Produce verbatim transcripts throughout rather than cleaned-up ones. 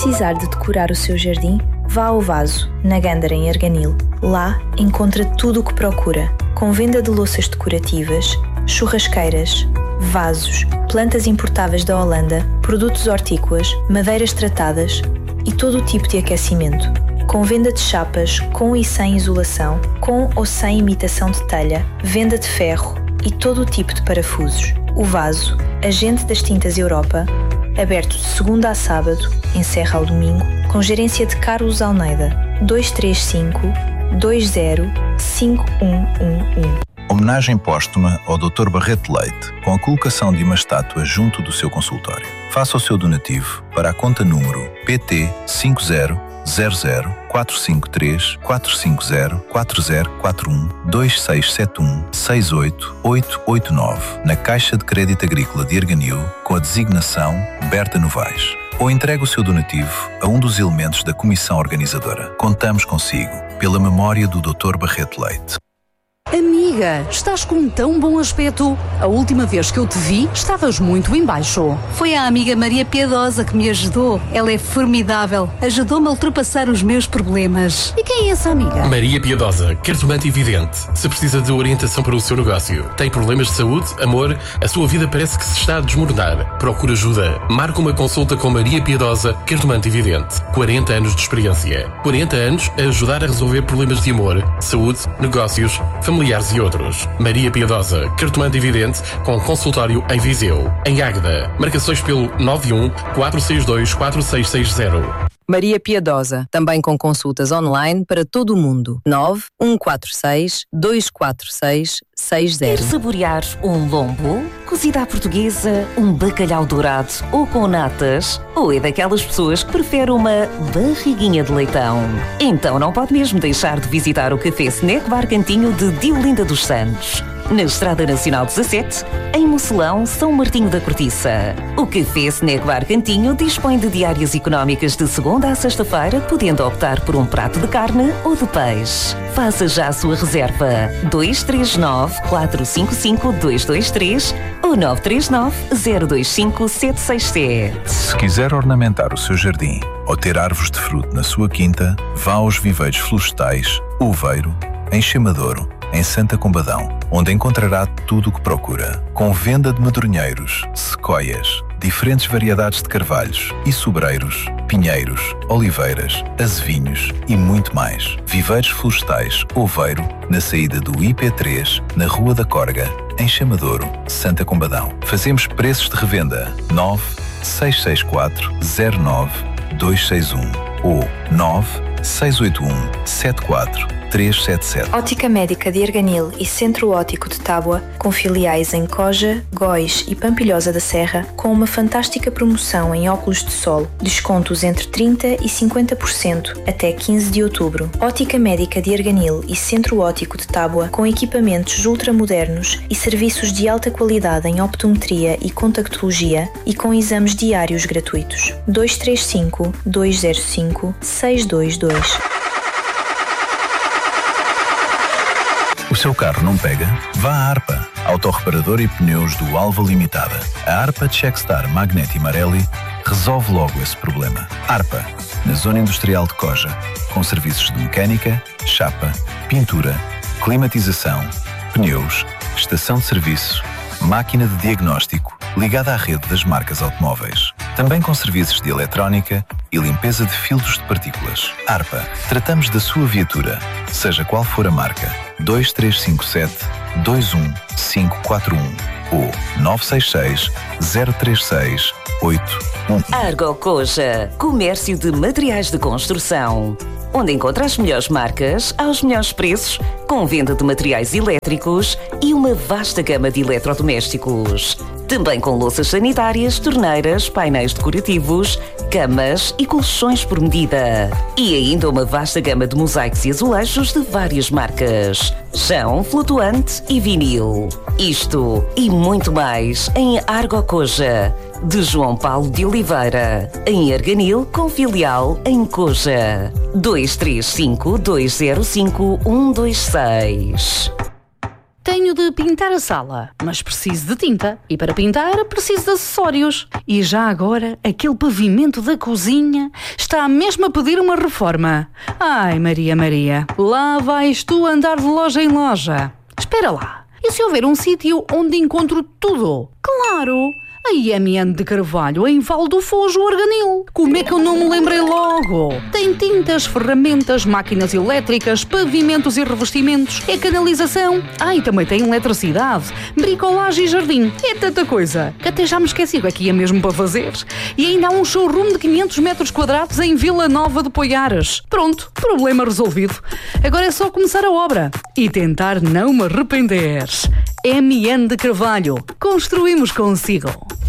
precisar de decorar o seu jardim, vá ao Vaso, na Gândara, em Arganil. Lá encontra tudo o que procura, com venda de louças decorativas, churrasqueiras, vasos, plantas importáveis da Holanda, produtos hortícolas, madeiras tratadas e todo o tipo de aquecimento. Com venda de chapas, com e sem isolação, com ou sem imitação de telha, venda de ferro e todo o tipo de parafusos. O Vaso, agente das Tintas Europa, aberto de segunda a sábado, encerra ao domingo, com gerência de Carlos Almeida, dois três cinco, dois zero, cinco um um um. Homenagem póstuma ao doutor Barreto Leite, com a colocação de uma estátua junto do seu consultório. Faça o seu donativo para a conta número P T cinco zero zero zero quatro cinco três quatro cinco zero quatro zero quatro um dois seis sete um seis oito oito oito nove na Caixa de Crédito Agrícola de Arganil com a designação Berta Novaes. Ou entregue o seu donativo a um dos elementos da comissão organizadora. Contamos consigo, pela memória do doutor Barreto Leite. Amiga, estás com um tão bom aspecto. A última vez que eu te vi, estavas muito em baixo. Foi a amiga Maria Piedosa que me ajudou. Ela é formidável. Ajudou-me a ultrapassar os meus problemas. E quem é essa amiga? Maria Piedosa, cartomante e vidente. Se precisa de orientação para o seu negócio, tem problemas de saúde, amor, a sua vida parece que se está a desmoronar. Procura ajuda. Marca uma consulta com Maria Piedosa, cartomante e vidente. quarenta anos de experiência. quarenta anos a ajudar a resolver problemas de amor, saúde, negócios, familiares e outros. Maria Piedosa, cartomante e vidente, com consultório em Viseu. Em Águeda, marcações pelo nove um quatro seis dois quatro seis seis zero. Maria Piedosa, também com consultas online para todo o mundo. nove um quatro seis dois quatro seis seis zero. Quer saborear um lombo, cozida à portuguesa, um bacalhau dourado ou com natas? Ou é daquelas pessoas que preferem uma barriguinha de leitão? Então não pode mesmo deixar de visitar o Café Snack Bar Cantinho de Diolinda dos Santos, na Estrada Nacional dezassete, em Mocelão, São Martinho da Cortiça. O Café Snack Bar Cantinho dispõe de diárias económicas de segunda a sexta-feira, podendo optar por um prato de carne ou de peixe. Faça já a sua reserva. dois três nove quatro cinco cinco dois dois três ou nove três nove zero dois cinco sete seis sete. Se quiser ornamentar o seu jardim ou ter árvores de fruto na sua quinta, vá aos Viveiros Florestais Uveiro, em Chamadouro, em Santa Combadão, onde encontrará tudo o que procura. Com venda de medronheiros, sequoias, diferentes variedades de carvalhos e sobreiros, pinheiros, oliveiras, azevinhos e muito mais. Viveiros Florestais Oveiro, na saída do I P três, na Rua da Corga, em Chamadouro, Santa Combadão. Fazemos preços de revenda nove seis seis quatro zero nove dois seis um ou nove seis oito um sete quatro três sete sete. Ótica Médica de Arganil e Centro Óptico de Tábua, com filiais em Coja, Góis e Pampilhosa da Serra, com uma fantástica promoção em óculos de sol. Descontos entre trinta por cento e cinquenta por cento até quinze de outubro. Ótica Médica de Arganil e Centro Óptico de Tábua, com equipamentos ultramodernos e serviços de alta qualidade em optometria e contactologia e com exames diários gratuitos. dois três cinco dois zero cinco seis dois dois. O seu carro não pega? Vá à ARPA, autorreparador e pneus do Alva Limitada. A ARPA Checkstar Magneti Marelli resolve logo esse problema. ARPA, na Zona Industrial de Coja, com serviços de mecânica, chapa, pintura, climatização, pneus, estação de serviço, máquina de diagnóstico, ligada à rede das marcas automóveis. Também com serviços de eletrónica e limpeza de filtros de partículas. ARPA, tratamos da sua viatura, seja qual for a marca. dois três cinco sete dois um cinco quatro um ou nove seis seis zero três seis oito um. Argo Coja, comércio de materiais de construção, onde encontra as melhores marcas aos melhores preços, com venda de materiais elétricos e uma vasta gama de eletrodomésticos. Também com louças sanitárias, torneiras, painéis decorativos, camas e colchões por medida. E ainda uma vasta gama de mosaicos e azulejos de várias marcas. Chão, flutuante e vinil. Isto e muito mais em Argo Coja, de João Paulo de Oliveira, em Arganil, com filial em Coja. dois três cinco dois zero cinco um dois seis. Tenho sonho de pintar a sala, mas preciso de tinta. E para pintar, preciso de acessórios. E já agora, aquele pavimento da cozinha está mesmo a pedir uma reforma. Ai, Maria, Maria, lá vais tu andar de loja em loja. Espera lá, e se houver um sítio onde encontro tudo? Claro! A I M N de Carvalho, em Val do Fojo, Arganil. Como é que eu não me lembrei logo? Tem tintas, ferramentas, máquinas elétricas, pavimentos e revestimentos, é canalização. Ah, e também tem eletricidade, bricolagem e jardim. É tanta coisa que até já me esqueci o que é que ia mesmo para fazer. E ainda há um showroom de quinhentos metros quadrados em Vila Nova de Poiares. Pronto, problema resolvido. Agora é só começar a obra e tentar não me arrepender. M N de Carvalho. Construímos consigo.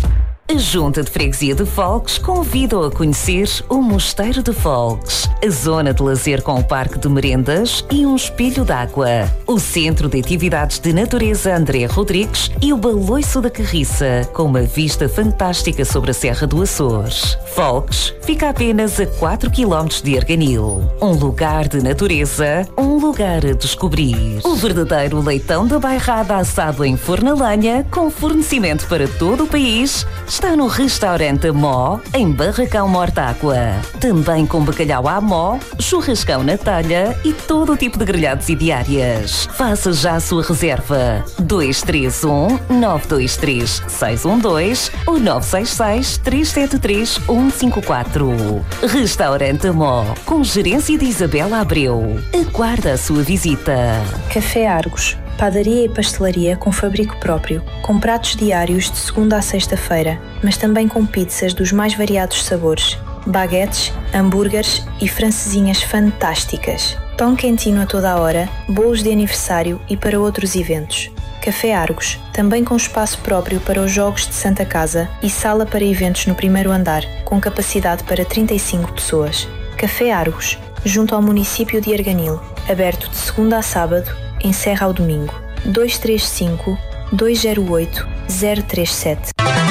A Junta de Freguesia de Folques convida-o a conhecer o Mosteiro de Folques, a zona de lazer com o parque de merendas e um espelho d'água, o Centro de Atividades de Natureza André Rodrigues e o Baloiço da Carriça, com uma vista fantástica sobre a Serra do Açores. Folques fica apenas a quatro quilómetros de Arganil. Um lugar de natureza, um lugar a descobrir. O verdadeiro leitão da bairrada assado em forno a lenha, com fornecimento para todo o país, está no restaurante Amó, em Barracão Mortágua. Também com bacalhau à mó, churrascão na talha e todo o tipo de grelhados e diárias. Faça já a sua reserva. dois três um, nove dois três, seis um dois ou nove seis seis, três sete três, um cinco quatro. Restaurante Amó, com gerência de Isabela Abreu. Aguarda a sua visita. Café Argos. Padaria e pastelaria com fabrico próprio, com pratos diários de segunda a sexta-feira, mas também com pizzas dos mais variados sabores, baguetes, hambúrgueres e francesinhas fantásticas. Pão quentinho a toda a hora, bolos de aniversário e para outros eventos. Café Argos, também com espaço próprio para os Jogos de Santa Casa e sala para eventos no primeiro andar, com capacidade para trinta e cinco pessoas. Café Argos, junto ao município de Arganil, aberto de segunda a sábado, encerra ao domingo. dois três cinco, dois zero oito, zero três sete.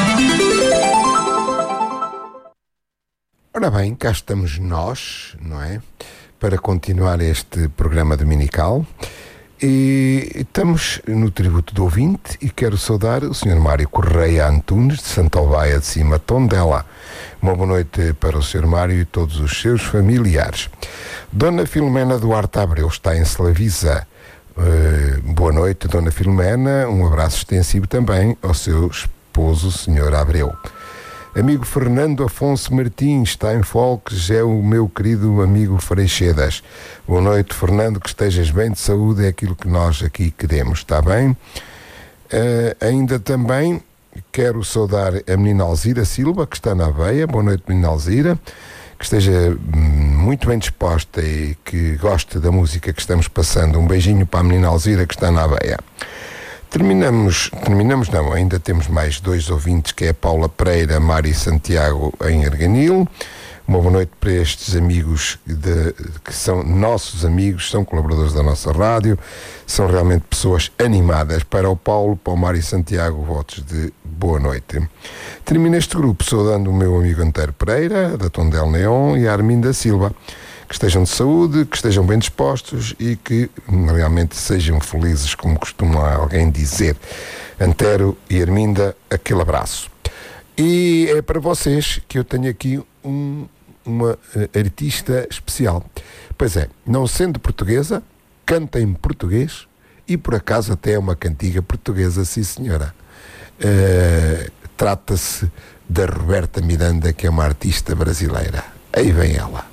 Ora bem, cá estamos nós, não é? Para continuar este programa dominical. E estamos no tributo do ouvinte e quero saudar o senhor Mário Correia Antunes, de Santalbaia de Cima, Tondela. Uma boa noite para o senhor Mário e todos os seus familiares. Dona Filomena Duarte Abreu está em Slavisa. Uh, boa noite, Dona Filomena. Um abraço extensivo também ao seu esposo, senhor Abreu. Amigo Fernando Afonso Martins está em Folques, é o meu querido amigo Freixedas. Boa noite, Fernando, que estejas bem de saúde, é aquilo que nós aqui queremos, está bem? Uh, ainda também quero saudar a menina Alzira Silva, que está na Aveia. Boa noite, menina Alzira, que esteja muito bem disposta e que goste da música que estamos passando. Um beijinho para a menina Alzira, que está na Aveia. Terminamos, terminamos não, ainda temos mais dois ouvintes, que é a Paula Pereira, Mari Santiago, em Arganil. Uma boa noite para estes amigos de, que são nossos amigos, são colaboradores da nossa rádio, são realmente pessoas animadas. Para o Paulo, para o Mari Santiago, votos de boa noite. Termino este grupo saudando o meu amigo Antero Pereira, da Tondela Neon, e a Arminda Silva. Que estejam de saúde, que estejam bem dispostos e que realmente sejam felizes, como costuma alguém dizer. Antero e Arminda, aquele abraço. E é para vocês que eu tenho aqui um, uma uh, artista especial. Pois é, não sendo portuguesa, canta em português e por acaso até é uma cantiga portuguesa, sim senhora. Uh, trata-se da Roberta Miranda, que é uma artista brasileira. Aí vem ela.